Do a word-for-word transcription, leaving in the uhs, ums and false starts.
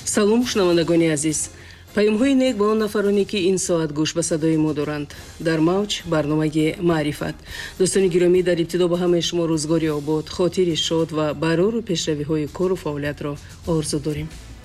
салом шунавандагони азиз, паёмҳои нек ба он нафароне ки ин соат гӯш ба садои мо доранд. Дар мавҷ барномаи маърифат. дӯстони гиромӣ, дар ибтидо ба ҳамаи шумо рӯзгори обод, хотири шод ва барору пешравиҳои кору фаъолиятро орзу дорем.